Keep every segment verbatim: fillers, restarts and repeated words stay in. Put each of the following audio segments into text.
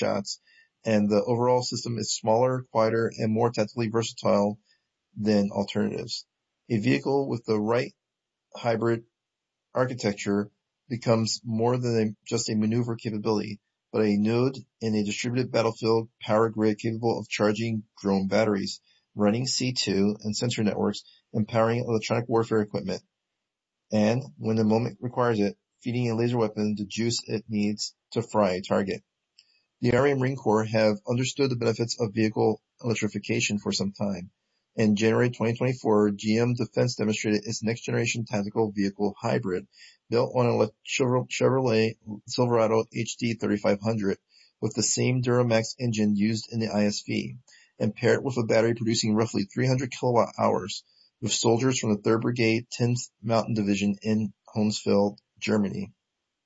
shots, and the overall system is smaller, quieter, and more tactically versatile than alternatives. A vehicle with the right hybrid architecture becomes more than a, just a maneuver capability, but a node in a distributed battlefield power grid capable of charging drone batteries, running C two and sensor networks, and powering electronic warfare equipment. And, when the moment requires it, feeding a laser weapon the juice it needs to fry a target. The Army and Marine Corps have understood the benefits of vehicle electrification for some time. In January twenty twenty-four, G M Defense demonstrated its next-generation tactical vehicle hybrid, built on a Chevrolet Silverado H D thirty-five hundred, with the same Duramax engine used in the I S V, and paired with a battery producing roughly three hundred kilowatt hours, with soldiers from the third Brigade, tenth Mountain Division in Hounsfeld, Germany.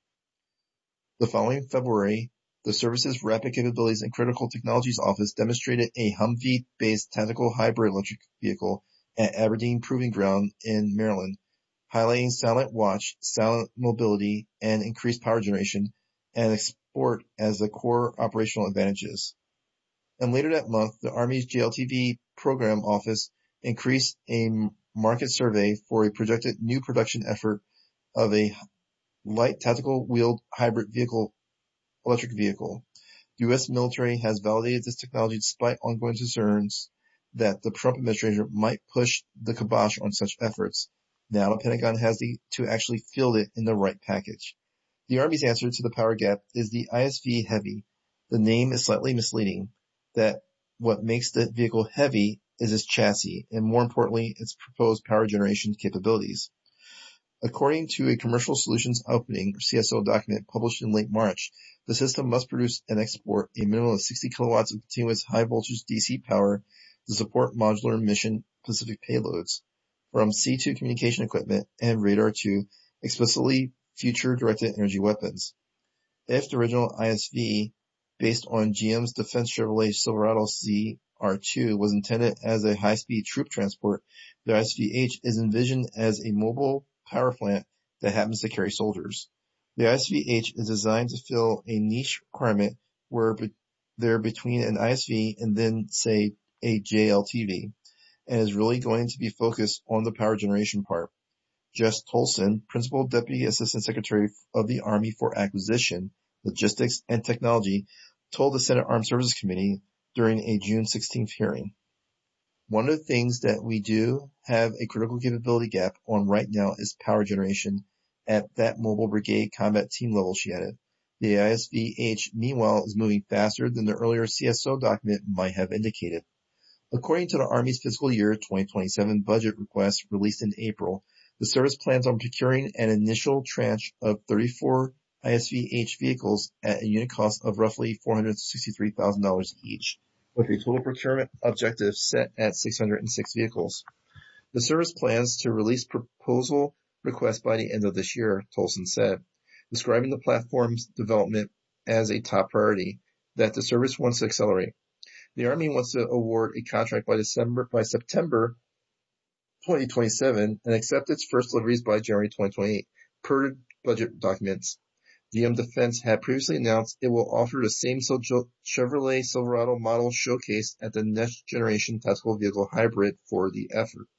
The following February, the Service's Rapid Capabilities and Critical Technologies Office demonstrated a Humvee-based tactical hybrid electric vehicle at Aberdeen Proving Ground in Maryland, highlighting silent watch, silent mobility, and increased power generation, and export as the core operational advantages. And later that month, the Army's J L T V Program Office increased a market survey for a projected new production effort of a light tactical wheeled hybrid vehicle electric vehicle. The U S military has validated this technology despite ongoing concerns that the Trump administration might push the kibosh on such efforts. Now the Pentagon has the, to actually field it in the right package. The Army's answer to the power gap is the I S V Heavy. The name is slightly misleading, that what makes the vehicle heavy is its chassis, and more importantly, its proposed power generation capabilities. According to a Commercial Solutions Opening, or C S O document published in late March, the system must produce and export a minimum of sixty kilowatts of continuous high-voltage D C power to support modular mission-specific payloads, from C two communication equipment and radar to explicitly future-directed energy weapons. If the original I S V, based on G M's Defense Chevrolet Silverado C R two, was intended as a high-speed troop transport, the I S V H is envisioned as a mobile power plant that happens to carry soldiers. The I S V H is designed to fill a niche requirement where be- they're between an I S V and then, say, a J L T V, and is really going to be focused on the power generation part. Jess Tolson, Principal Deputy Assistant Secretary of the Army for Acquisition, Logistics, and Technology, told the Senate Armed Services Committee during a June sixteenth hearing. One of the things that we do have a critical capability gap on right now is power generation at that mobile brigade combat team level, she added. The I S V H, meanwhile, is moving faster than the earlier C S O document might have indicated. According to the Army's fiscal year twenty twenty-seven budget request released in April, the service plans on procuring an initial tranche of thirty-four I S V H vehicles at a unit cost of roughly four hundred sixty-three thousand dollars each, with a total procurement objective set at six hundred six vehicles. The service plans to release proposal requests by the end of this year, Tolson said, describing the platform's development as a top priority that the service wants to accelerate. The Army wants to award a contract by December, by September twenty twenty-seven and accept its first deliveries by January twenty twenty-eight, per budget documents. G M Defense had previously announced it will offer the same Chevrolet Silverado model showcased at the Next Generation Tactical Vehicle Hybrid for the effort.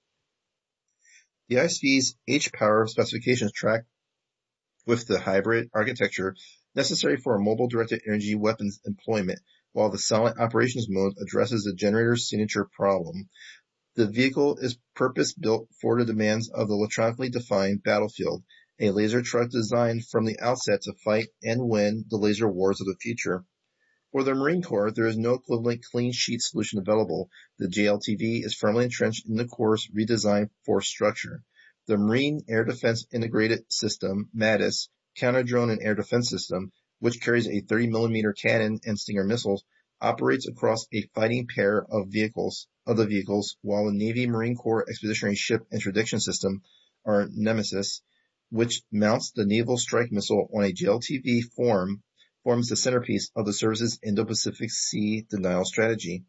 The I S V's H-Power specifications track with the hybrid architecture necessary for a mobile-directed energy weapons employment, while the silent operations mode addresses the generator's signature problem. The vehicle is purpose-built for the demands of the electronically defined battlefield, a laser truck designed from the outset to fight and win the laser wars of the future. For the Marine Corps, there is no equivalent clean sheet solution available. The J L T V is firmly entrenched in the Corps' redesigned force structure. The Marine Air Defense Integrated System, MADIS, counter-drone and air defense system, which carries a thirty millimeter cannon and Stinger missiles, operates across a fighting pair of vehicles, of the vehicles, while the Navy Marine Corps Expeditionary Ship Interdiction System, or Nemesis, which mounts the Naval Strike Missile on a J L T V form, forms the centerpiece of the service's Indo-Pacific Sea denial strategy.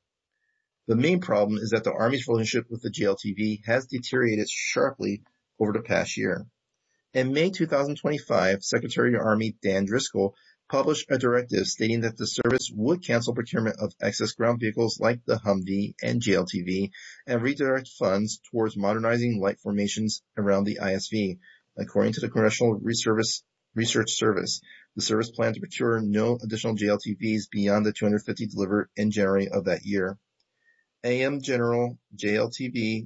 The main problem is that the Army's relationship with the J L T V has deteriorated sharply over the past year. In May twenty twenty-five, Secretary of the Army Dan Driscoll published a directive stating that the service would cancel procurement of excess ground vehicles like the Humvee and J L T V and redirect funds towards modernizing light formations around the I S V. According to the Congressional Research Service, the service planned to procure no additional J L T Vs beyond the two hundred fifty delivered in January of that year. A M General J L T V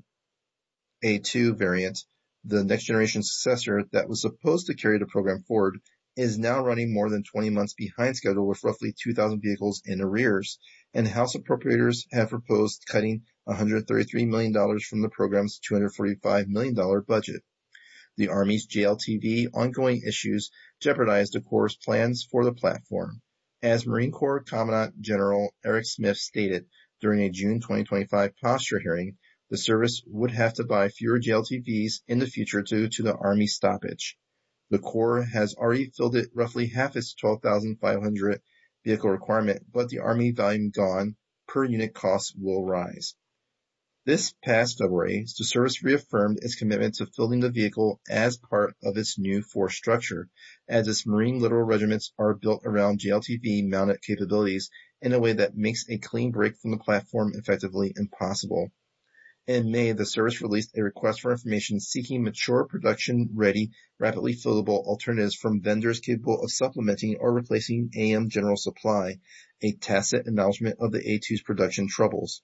A two variant, the next generation successor that was supposed to carry the program forward, is now running more than twenty months behind schedule with roughly two thousand vehicles in arrears, and House appropriators have proposed cutting one hundred thirty-three million dollars from the program's two hundred forty-five million dollars budget. The Army's J L T V ongoing issues jeopardize the Corps' plans for the platform. As Marine Corps Commandant General Eric Smith stated during a June twenty twenty-five posture hearing, the service would have to buy fewer J L T Vs in the future due to the Army stoppage. The Corps has already filled it roughly half its twelve thousand five hundred vehicle requirement, but the Army volume gone, per unit costs will rise. This past February, the service reaffirmed its commitment to fielding the vehicle as part of its new force structure, as its Marine littoral regiments are built around J L T V mounted capabilities in a way that makes a clean break from the platform effectively impossible. In May, the service released a request for information seeking mature, production-ready, rapidly fillable alternatives from vendors capable of supplementing or replacing A M General Supply, a tacit acknowledgement of the A two's production troubles.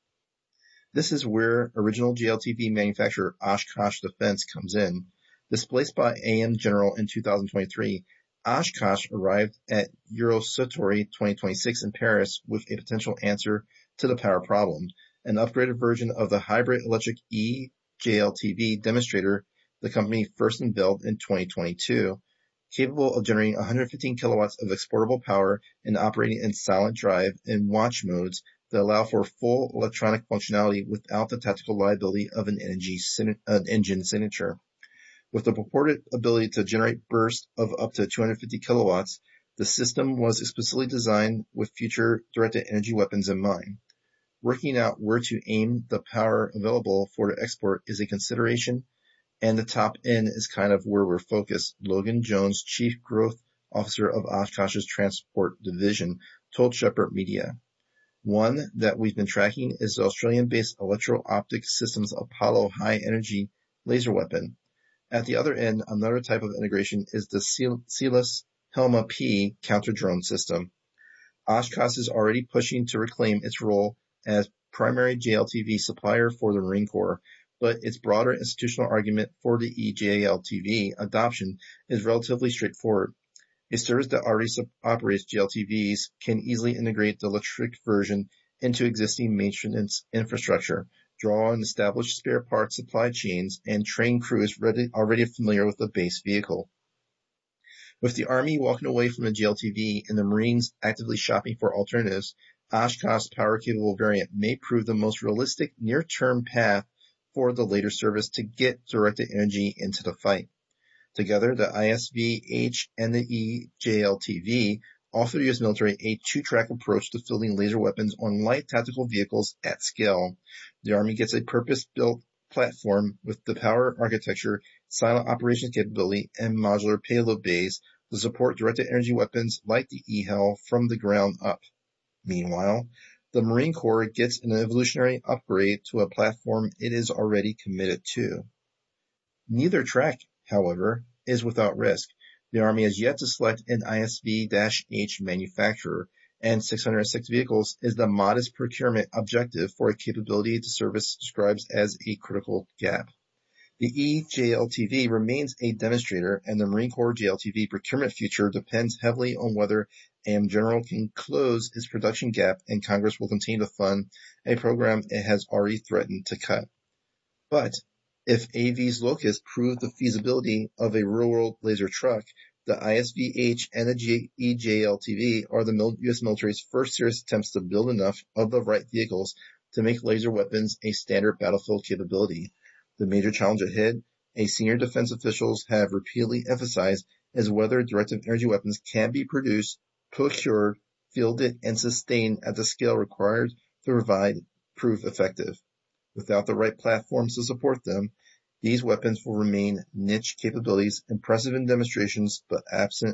This is where original J L T V manufacturer Oshkosh Defense comes in. Displaced by A M General in two thousand twenty-three, Oshkosh arrived at Eurosatory twenty twenty-six in Paris with a potential answer to the power problem, an upgraded version of the hybrid electric E-J L T V demonstrator the company first unveiled in twenty twenty-two, capable of generating one hundred fifteen kilowatts of exportable power and operating in silent drive and watch modes that allow for full electronic functionality without the tactical liability of an engine signature. With the purported ability to generate bursts of up to two hundred fifty kilowatts, the system was explicitly designed with future directed energy weapons in mind. Working out where to aim the power available for the export is a consideration, and the top end is kind of where we're focused, Logan Jones, Chief Growth Officer of Oshkosh's Transport Division, told Shepherd Media. One that we've been tracking is the Australian-based Electro-Optic Systems Apollo high-energy laser weapon. At the other end, another type of integration is the Celis Helma P counter-drone system. Oshkosh is already pushing to reclaim its role as primary J L T V supplier for the Marine Corps, but its broader institutional argument for the E J L T V adoption is relatively straightforward. A service that already operates J L T Vs can easily integrate the electric version into existing maintenance infrastructure, draw on established spare parts supply chains, and train crews ready, already familiar with the base vehicle. With the Army walking away from the J L T V and the Marines actively shopping for alternatives, Oshkosh's power-capable variant may prove the most realistic near-term path for the later service to get directed energy into the fight. Together, the I S V H and the E J L T V offer the U S military a two-track approach to fielding laser weapons on light tactical vehicles at scale. The Army gets a purpose-built platform with the power architecture, silent operations capability, and modular payload bays to support directed energy weapons like the E H E L from the ground up. Meanwhile, the Marine Corps gets an evolutionary upgrade to a platform it is already committed to. Neither track, however, is without risk. The Army has yet to select an I S V H manufacturer, and six hundred six vehicles is the modest procurement objective for a capability the service describes as a critical gap. The E J L T V remains a demonstrator, and the Marine Corps J L T V procurement future depends heavily on whether A M General can close its production gap and Congress will continue to fund a program it has already threatened to cut. But if A V's Locust prove the feasibility of a real-world laser truck, the I S V H and the E J L T V are the U S military's first serious attempts to build enough of the right vehicles to make laser weapons a standard battlefield capability. The major challenge ahead, as senior defense officials have repeatedly emphasized, is whether directed energy weapons can be produced, procured, fielded, and sustained at the scale required to provide prove effective. Without the right platforms to support them, these weapons will remain niche capabilities, impressive in demonstrations, but absent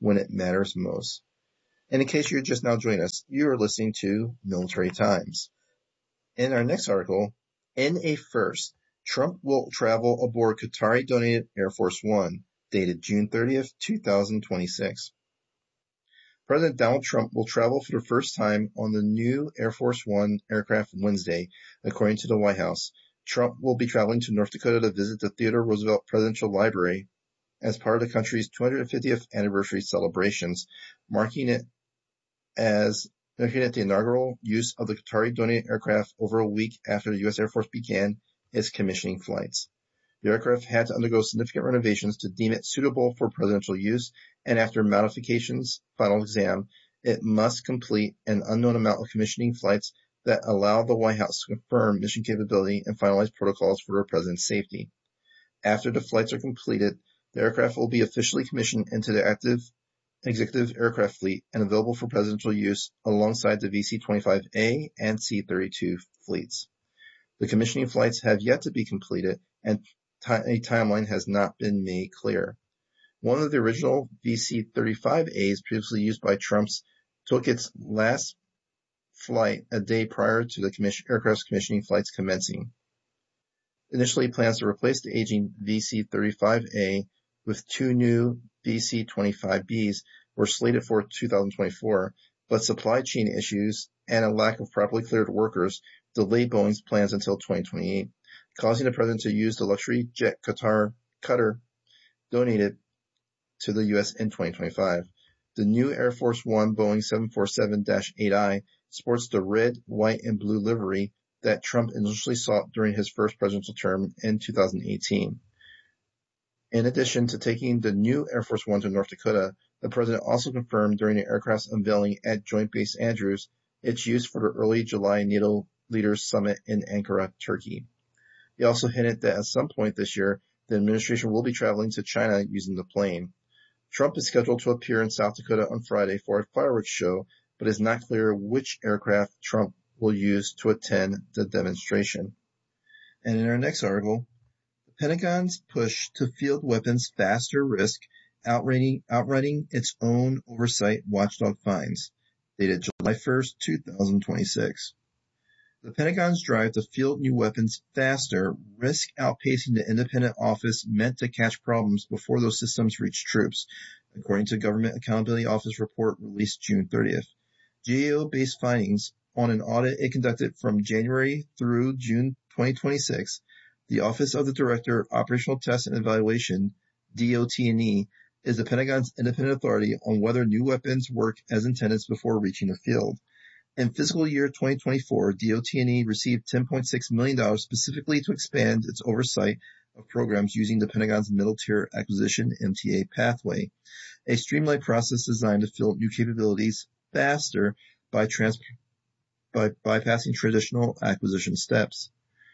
when it matters most. And in case you're just now joining us, you are listening to Military Times. In our next article, in a first, Trump will travel aboard Qatari-donated Air Force One, dated June thirtieth, twenty twenty-six. President Donald Trump will travel for the first time on the new Air Force One aircraft Wednesday, according to the White House. Trump will be traveling to North Dakota to visit the Theodore Roosevelt Presidential Library as part of the country's two hundred fiftieth anniversary celebrations, marking it as looking at the inaugural use of the Qatari-donated aircraft over a week after the U S Air Force began its commissioning flights. The aircraft had to undergo significant renovations to deem it suitable for presidential use, and after modifications final exam, it must complete an unknown amount of commissioning flights that allow the White House to confirm mission capability and finalize protocols for the president's safety. After the flights are completed, the aircraft will be officially commissioned into the active executive aircraft fleet and available for presidential use alongside the V C twenty-five A and C thirty-two fleets. The commissioning flights have yet to be completed, and t- a timeline has not been made clear. One of the original V C thirty-five As previously used by Trump's took its last flight a day prior to the commission- aircraft's commissioning flights commencing. Initially, plans to replace the aging V C thirty-five A with two new V C twenty-five Bs were slated for two thousand twenty-four, but supply chain issues and a lack of properly cleared workers delayed Boeing's plans until twenty twenty-eight, causing the president to use the luxury jet Qatar Qatar donated to the U S in twenty twenty-five. The new Air Force One Boeing seven forty-seven dash eight I sports the red, white, and blue livery that Trump initially sought during his first presidential term in two thousand eighteen. In addition to taking the new Air Force One to North Dakota, the president also confirmed during the aircraft's unveiling at Joint Base Andrews its use for the early July NATO Leaders Summit in Ankara, Turkey. He also hinted that at some point this year, the administration will be traveling to China using the plane. Trump is scheduled to appear in South Dakota on Friday for a fireworks show, but it is not clear which aircraft Trump will use to attend the demonstration. And in our next article, the Pentagon's push to field weapons faster risk outrunning, outrunning its own oversight watchdog fines, dated July first, twenty twenty-six. The Pentagon's drive to field new weapons faster risk outpacing the independent office meant to catch problems before those systems reach troops, according to Government Accountability Office report released June thirtieth. G A O-based findings on an audit it conducted from January through June twenty twenty-six, the Office of the Director of Operational Test and Evaluation, D O T and E, is the Pentagon's independent authority on whether new weapons work as intended before reaching the field. In fiscal year twenty twenty-four, D O T and E received ten point six million dollars specifically to expand its oversight of programs using the Pentagon's Middle Tier Acquisition M T A pathway, a streamlined process designed to field new capabilities faster by, trans- by bypassing traditional acquisition steps.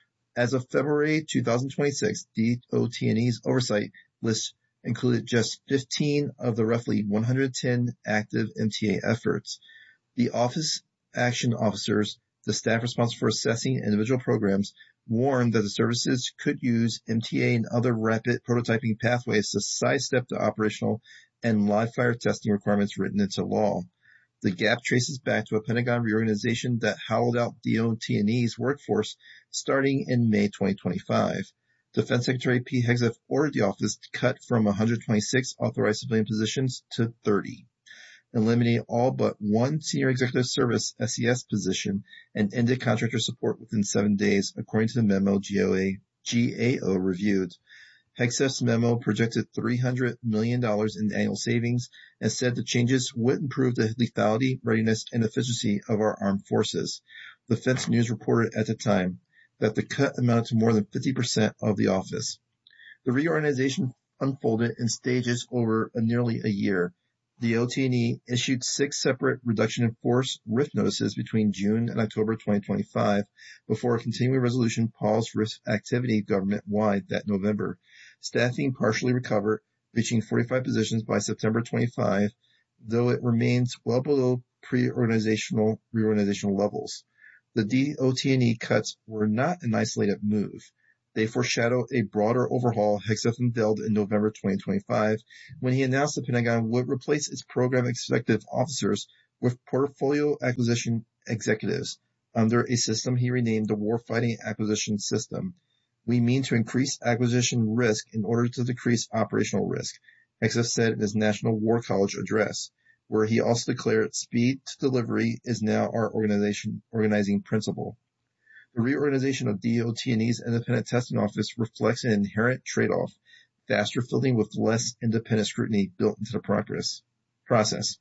As of February twenty twenty-six, D O T and E's oversight list included just fifteen of the roughly one hundred ten active M T A efforts. The Office Action Officers, the staff responsible for assessing individual programs, warned that the services could use M T A and other rapid prototyping pathways to sidestep the operational and live fire testing requirements written into law. The gap traces back to a Pentagon reorganization that hollowed out D O T and E's workforce starting in May twenty twenty-five. Defense Secretary Pete Hegseth ordered the office to cut from one hundred twenty-six authorized civilian positions to thirty, eliminating all but one Senior Executive Service S E S position and ended contractor support within seven days, according to the memo G A O reviewed. Hegseth's memo projected three hundred million dollars in annual savings and said the changes would improve the lethality, readiness, and efficiency of our armed forces. Defense News reported at the time that the cut amounted to more than fifty percent of the office. The reorganization unfolded in stages over a nearly a year. The O T and E issued six separate reduction in force R I F notices between June and October twenty twenty-five before a continuing resolution paused R I F activity government-wide that November. Staffing partially recovered, reaching forty-five positions by September twenty-fifth, though it remains well below pre-organizational reorganizational levels. The D O T and E cuts were not an isolated move. They foreshadowed a broader overhaul Hegseth unveiled in November twenty twenty-five when he announced the Pentagon would replace its program executive officers with portfolio acquisition executives under a system he renamed the Warfighting Acquisition System. We mean to increase acquisition risk in order to decrease operational risk, Hegseth said in his National War College address, where he also declared speed to delivery is now our organization organizing principle. The reorganization of D O T and E's Independent Testing Office reflects an inherent trade-off, faster fielding with less independent scrutiny built into the progress, process.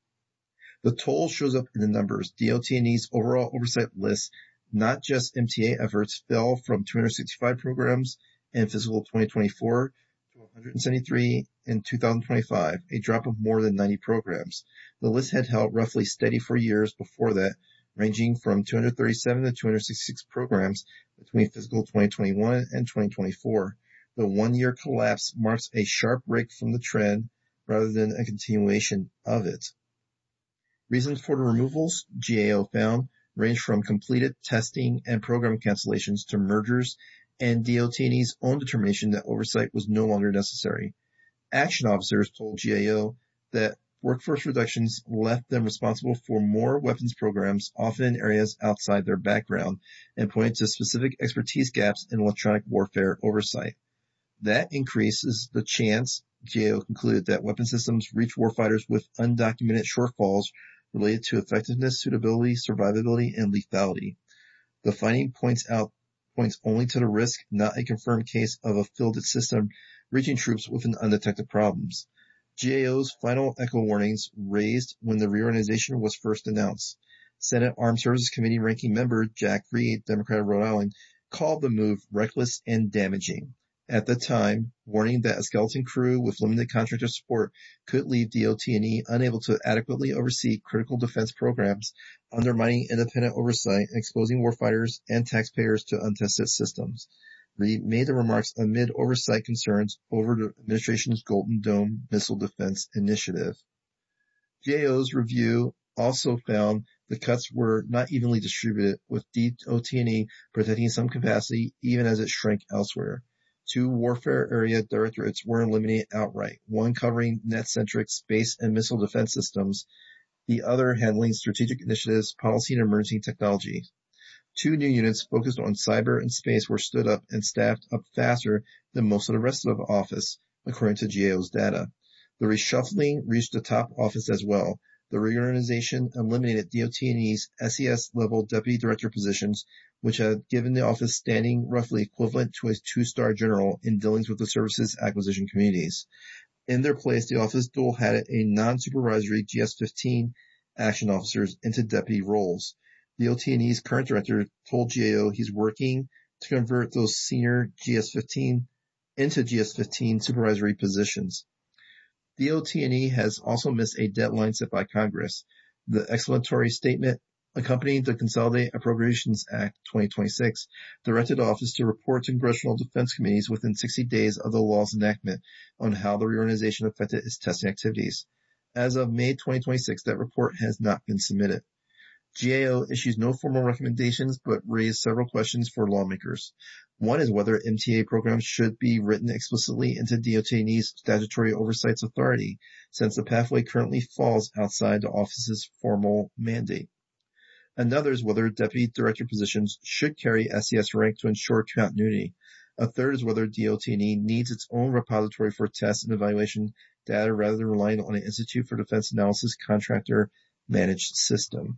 The toll shows up in the numbers. D O T and E's overall oversight list, not just M T A efforts, fell from two hundred sixty-five programs in fiscal twenty twenty-four to one hundred seventy-three in two thousand twenty-five, a drop of more than ninety programs. The list had held roughly steady for years before that, ranging from two hundred thirty-seven to two hundred sixty-six programs between fiscal twenty twenty-one and twenty twenty-four. The one-year collapse marks a sharp break from the trend rather than a continuation of it. Reasons for the removals, G A O found, range from completed testing and program cancellations to mergers and D O T and E's own determination that oversight was no longer necessary. Action officers told G A O that workforce reductions left them responsible for more weapons programs, often in areas outside their background, and pointed to specific expertise gaps in electronic warfare oversight. That increases the chance, G A O concluded, that weapon systems reach warfighters with undocumented shortfalls related to effectiveness, suitability, survivability, and lethality. The finding points out points only to the risk, not a confirmed case of a fielded system reaching troops with an undetected problems. G A O's final echo warnings raised when the reorganization was first announced. Senate Armed Services Committee ranking member Jack Reed, Democrat of Rhode Island, called the move reckless and damaging. At the time, warning that a skeleton crew with limited contractor support could leave D O T and E unable to adequately oversee critical defense programs, undermining independent oversight and exposing warfighters and taxpayers to untested systems. Reed made the remarks amid oversight concerns over the administration's Golden Dome Missile Defense Initiative. G A O's review also found the cuts were not evenly distributed, with D O T and E protecting some capacity even as it shrank elsewhere. Two warfare area directorates were eliminated outright, one covering net-centric space and missile defense systems, the other handling strategic initiatives, policy, and emerging technology. Two new units focused on cyber and space were stood up and staffed up faster than most of the rest of the office, according to G A O's data. The reshuffling reached the top office as well. The reorganization eliminated D O T and E's S E S-level deputy director positions, which had given the office standing roughly equivalent to a two-star general in dealings with the service's acquisition communities. In their place, the office dual-hatted a non-supervisory G S fifteen action officers into deputy roles. D O T and E's current director told G A O he's working to convert those senior G S fifteen into G S fifteen supervisory positions. D O T and E has also missed a deadline set by Congress. The explanatory statement accompanying the Consolidated Appropriations Act twenty twenty-six directed the office to report to congressional defense committees within sixty days of the law's enactment on how the reorganization affected its testing activities. As of May twenty twenty-six, that report has not been submitted. G A O issues no formal recommendations but raised several questions for lawmakers. One is whether M T A programs should be written explicitly into D O T and E's statutory oversight authority, since the pathway currently falls outside the office's formal mandate. Another is whether deputy director positions should carry S E S rank to ensure continuity. A third is whether D O T and E needs its own repository for test and evaluation data rather than relying on an Institute for Defense Analysis contractor managed system.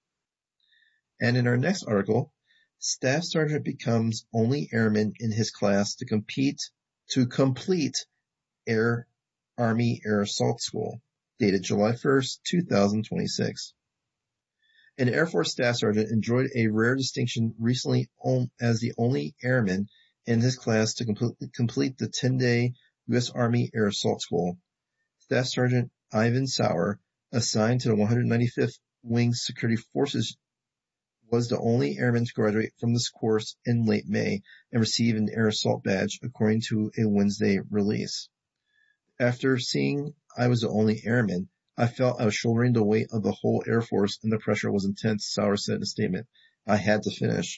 And in our next article, Staff Sergeant becomes only airman in his class to compete to complete Air Army Air Assault School, dated July first, two thousand twenty-six. An Air Force Staff Sergeant enjoyed a rare distinction recently as the only airman in his class to complete, complete the ten-day U S Army Air Assault School. Staff Sergeant Ivan Sauer, assigned to the one hundred ninety-fifth Wing Security Forces, was the only airman to graduate from this course in late May and receive an air assault badge, according to a Wednesday release. After seeing I was the only airman, I felt I was shouldering the weight of the whole Air Force and the pressure was intense, Sauer said in a statement. I had to finish.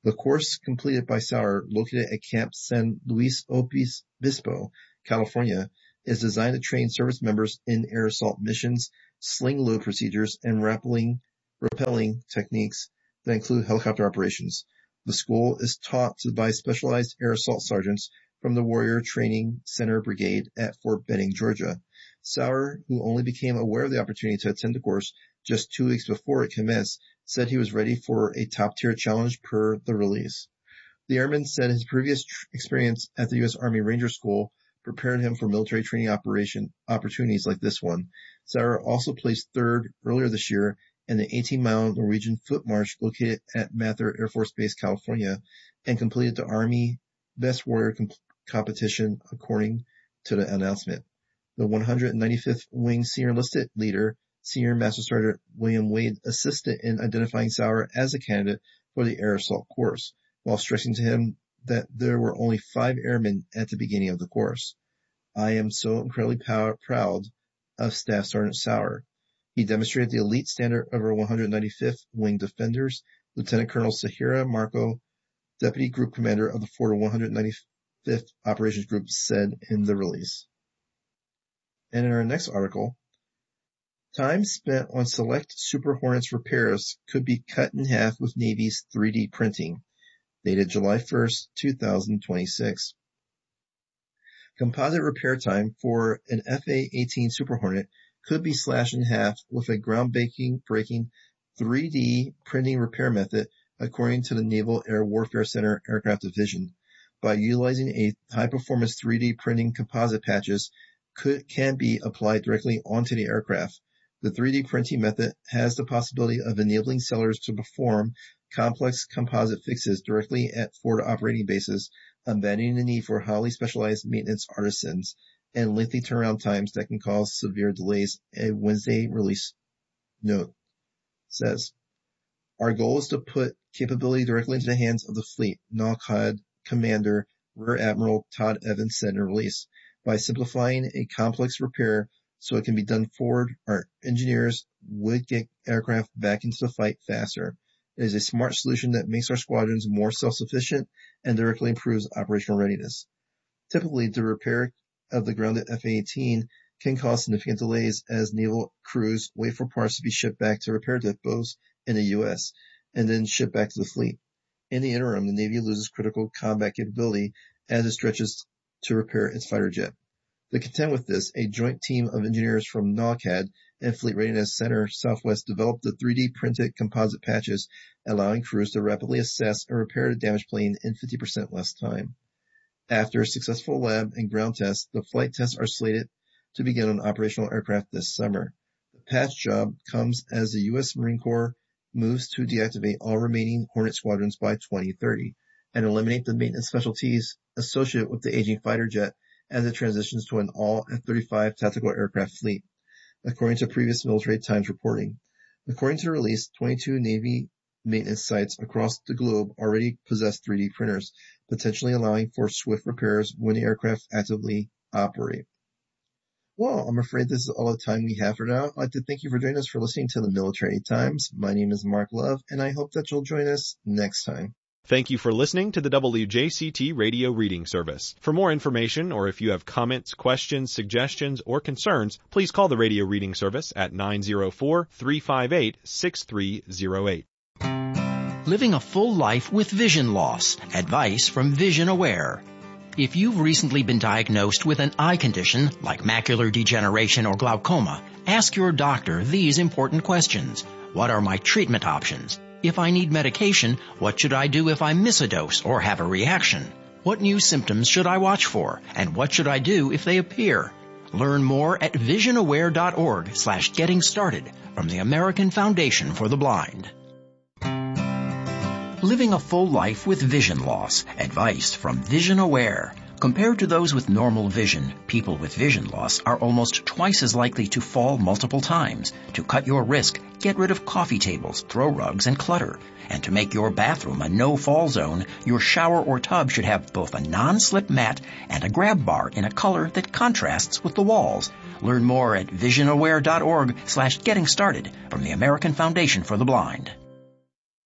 The course completed by Sauer, located at Camp San Luis Obispo, California, is designed to train service members in air assault missions, sling load procedures, and rappelling, rappelling techniques that include helicopter operations. The school is taught by specialized air assault sergeants from the Warrior Training Center Brigade at Fort Benning, Georgia. Sauer, who only became aware of the opportunity to attend the course just two weeks before it commenced, said he was ready for a top-tier challenge per the release. The airman said his previous tr- experience at the U S Army Ranger School prepared him for military training operation opportunities like this one. Sauer also placed third earlier this year in the eighteen-mile Norwegian foot march located at Mather Air Force Base, California, and completed the Army Best Warrior comp- competition according to the announcement. The one hundred ninety-fifth Wing Senior Enlisted Leader, Senior Master Sergeant William Wade, assisted in identifying Sauer as a candidate for the air assault course, while stressing to him that there were only five airmen at the beginning of the course. I am so incredibly pow- proud of Staff Sergeant Sauer. He demonstrated the elite standard of our one hundred ninety-fifth Wing Defenders. Lieutenant Colonel Sahira Marco, Deputy Group Commander of the Florida one hundred ninety-fifth Operations Group, said in the release. And in our next article, time spent on select Super Hornets repairs could be cut in half with Navy's three D printing. Dated July first, two thousand twenty-six. Composite repair time for an F A eighteen Super Hornet could be slashed in half with a groundbreaking breaking three D printing repair method, according to the Naval Air Warfare Center Aircraft Division. By utilizing a high-performance three D printing, composite patches could can be applied directly onto the aircraft. The three D printing method has the possibility of enabling sellers to perform complex composite fixes directly at Florida operating bases, abandoning the need for highly specialized maintenance artisans and lengthy turnaround times that can cause severe delays, a Wednesday release note says. Our goal is to put capability directly into the hands of the fleet, NAWCAD Commander Rear Admiral Todd Evans said in a release. By simplifying a complex repair so it can be done forward, our engineers would get aircraft back into the fight faster. It is a smart solution that makes our squadrons more self-sufficient and directly improves operational readiness. Typically, the repair of the grounded F A eighteen can cause significant delays as naval crews wait for parts to be shipped back to repair depots in the U S and then shipped back to the fleet. In the interim, the Navy loses critical combat capability as it stretches to repair its fighter jet. To contend with this, a joint team of engineers from NAWCAD and Fleet Readiness Center Southwest developed the three D printed composite patches, allowing crews to rapidly assess and repair the damaged plane in fifty percent less time. After successful lab and ground tests, the flight tests are slated to begin on operational aircraft this summer. The patch job comes as the U S Marine Corps moves to deactivate all remaining Hornet squadrons by twenty thirty and eliminate the maintenance specialties associated with the aging fighter jet as it transitions to an all F thirty-five tactical aircraft fleet, according to previous Military Times reporting. According to the release, twenty-two Navy maintenance sites across the globe already possess three D printers, potentially allowing for swift repairs when the aircraft actively operate. Well, I'm afraid this is all the time we have for now. I'd like to thank you for joining us for listening to the Military Times. My name is Mark Love, and I hope that you'll join us next time. Thank you for listening to the W J C T Radio Reading Service. For more information, or if you have comments, questions, suggestions, or concerns, please call the Radio Reading Service at nine oh four, three five eight, six three oh eight. Living a full life with vision loss. Advice from Vision Aware. If you've recently been diagnosed with an eye condition like macular degeneration or glaucoma, ask your doctor these important questions. What are my treatment options? If I need medication, what should I do if I miss a dose or have a reaction? What new symptoms should I watch for? And what should I do if they appear? Learn more at visionaware.org slash getting started from the American Foundation for the Blind. Living a full life with vision loss. Advice from Vision Aware. Compared to those with normal vision, people with vision loss are almost twice as likely to fall multiple times. To cut your risk, get rid of coffee tables, throw rugs, and clutter. And to make your bathroom a no-fall zone, your shower or tub should have both a non-slip mat and a grab bar in a color that contrasts with the walls. Learn more at visionaware.org slash getting started from the American Foundation for the Blind.